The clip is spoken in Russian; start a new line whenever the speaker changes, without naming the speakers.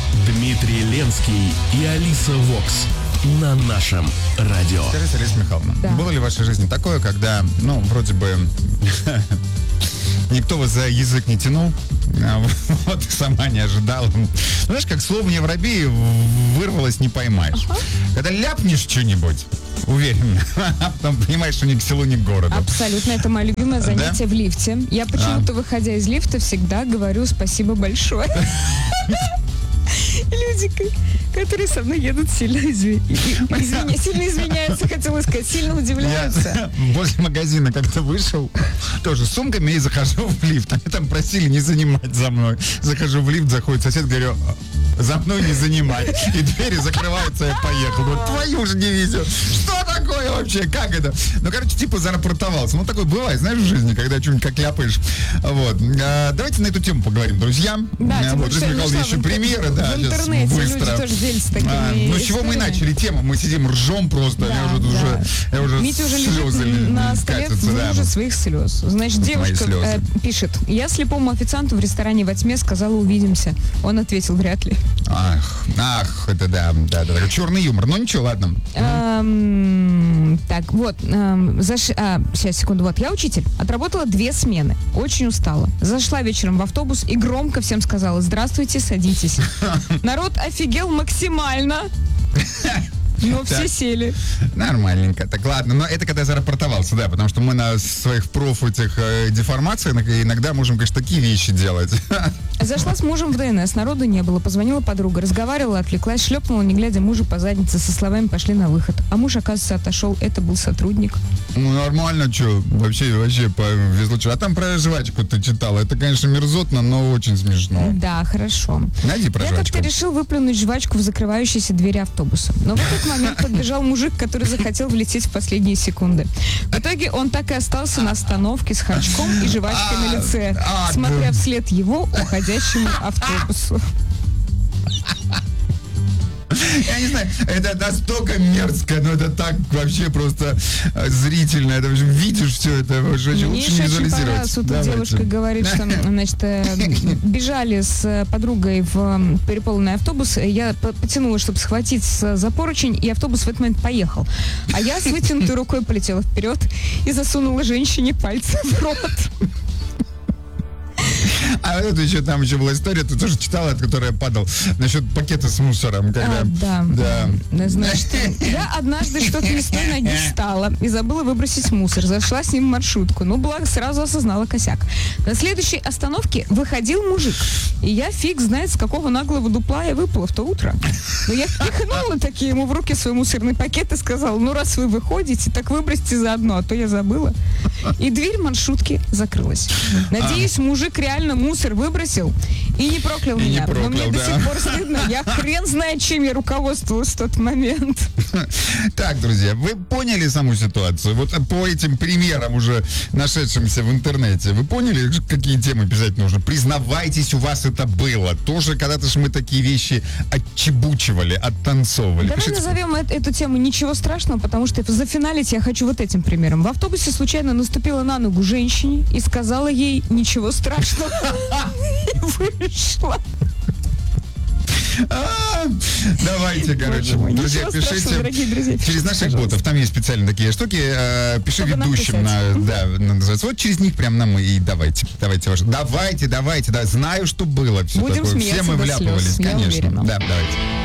Дмитрий Ленский и Алиса Вокс на нашем радио.
Скажите, Алиса Михайловна,
Да.
было ли в вашей жизни такое, когда, вроде бы никто вас за язык не тянул, вот и сама не ожидала. Знаешь, как слово «не воробей» вырвалось, не поймаешь. Когда ляпнешь что-нибудь, уверен, а потом понимаешь, что ни к селу, ни к городу.
Абсолютно, это мое любимое занятие в лифте. Я почему-то, выходя из лифта, всегда говорю спасибо большое. Люди, которые со мной едут, сильно извиняются, хотела сказать, сильно удивляются.
Я возле магазина как-то вышел, тоже с сумками, и захожу в лифт. Они там просили не занимать за мной. Захожу в лифт, заходит сосед, говорю, за мной не занимать. И двери закрываются, я поехал. Говорю, твою же дивизию. Что такое вообще? Как это? Типа зарапортовался. Такое бывает, знаешь, в жизни, когда что-нибудь как ляпаешь. Вот. Давайте на эту тему поговорим, друзья.
Да,
вот, Михаил, еще примеры, да,
в интернете
быстро.
люди тоже делятся такими
с чего мы начали тему? Мы сидим, ржем просто. Я уже
Митя уже
слезы
лежит на столе
катятся,
в
да.
луже своих слез. Значит, девушка пишет: я слепому официанту в ресторане во тьме сказала «увидимся». Он ответил: вряд ли.
Ах, это да, черный юмор. Ну ничего, ладно.
Так, вот, сейчас, секунду, вот, я учитель, отработала 2 смены, очень устала. Зашла вечером в автобус и громко всем сказала: здравствуйте, садитесь. Народ офигел максимально. Но все сели.
Нормальненько. Так, ладно. Но это когда зарапортовался, да, потому что мы на своих деформациях иногда можем, конечно, такие вещи делать.
Зашла с мужем в ДНС, народу не было, позвонила подруга, разговаривала, отвлеклась, шлепнула, не глядя, мужа по заднице, со словами «пошли на выход». А муж, оказывается, отошел, это был сотрудник.
Нормально, что, вообще повезло. А там про жвачку ты читала. Это, конечно, мерзотно, но очень смешно.
Да, хорошо.
Найди про
Я
жвачку.
как-то решил выплюнуть жвачку в закрывающиеся двери автобуса. Но в этот момент подбежал мужик, который захотел влететь в последние секунды. В итоге он так и остался на остановке с харчком и жвачкой на лице, смотря вслед его уходящему автобусу.
Я не знаю, это настолько мерзко, но это так вообще просто зрительно. Это уже видишь все это, уже лучше
Мне
не
еще очень
визуализировать.
понравилось, вот девушка говорит, что, значит, бежали с подругой в переполненный автобус, я потянула, чтобы схватить за поручень, и автобус в этот момент поехал. А я с вытянутой рукой полетела вперед и засунула женщине пальцы в рот.
А это еще там была история, ты тоже читала, от которой я падал, насчет пакета с мусором. Когда...
Да. Значит, я однажды что-то не с той ноги встала и забыла выбросить мусор. Зашла с ним в маршрутку. Благо, сразу осознала косяк. На следующей остановке выходил мужик. И я фиг знает, с какого наглого дупла я выпала в то утро. Но я впихнула такие ему в руки свой мусорный пакет и сказала: раз вы выходите, так выбросьте заодно, а то я забыла. И дверь маршрутки закрылась. Надеюсь, мужик реально мусор выбросил и не проклял меня. Но мне до сих пор стыдно. Я хрен знает, чем я руководствовалась в тот момент.
Так, друзья, вы поняли саму ситуацию? Вот по этим примерам, уже нашедшимся в интернете, вы поняли, какие темы писать нужно? Признавайтесь, у вас это было. Тоже когда-то же мы такие вещи отчебучивали, оттанцовывали.
Давай назовем эту тему «Ничего страшного», потому что зафиналить я хочу вот этим примером. В автобусе случайно наступила на ногу женщине и сказала ей «ничего страшного». И вышла.
Давайте, короче, друзья, пишите
дорогие друзья,
через наших ботов. Там есть специально такие штуки. Пиши ведущим называется. Вот через них прям нам и давайте. Давайте. Знаю, что было. Все
будем
такое.
смеяться
Все мы
до
вляпывались,
слез,
конечно. Да, давайте.